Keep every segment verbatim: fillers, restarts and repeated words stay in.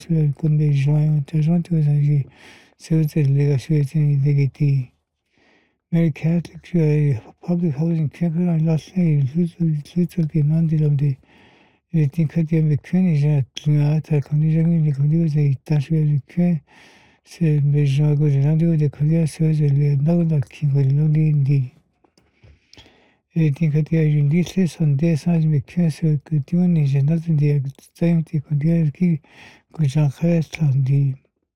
con dei joint joint così servizi delegazioni delegati. Mary Catholic public housing capital last night little che non di lobby e tinka di americani già tra condizioni di condividere i tassi americani se besoin così non devo decogliere se le no da chi quello di e tinka di aggiungere sono dei saggi americani se che ti ogni giornata di tempi condividere chi cosa resta di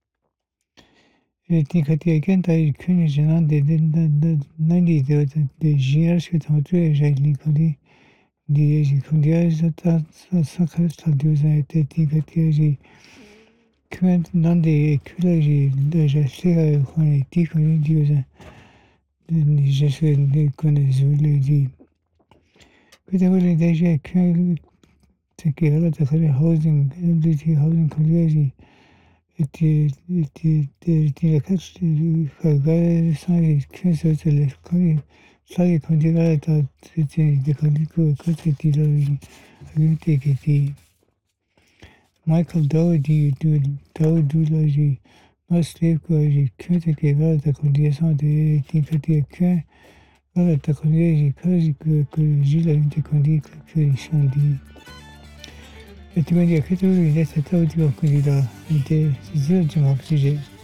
e tinka di agenda i quindi già non di non di di girare su tanto già lì così di condividere sta sta sta di usare te tinka di Când non-de culegi deja sera con i con di usare di gesture di con le di quindi vuole deja che che alla fine housing ability housing collegi e ti ti ti ti la cazzo fare sai che se le con sai continuare da ti di con di cose ti lo aiuti che ti Michael Dougherty Dougherty Musgrave Dougherty critique la condizione dei tipi che la condizione così che Gilles di condizioni di e quindi a che tu mi hai detto di quindi da di zero giorni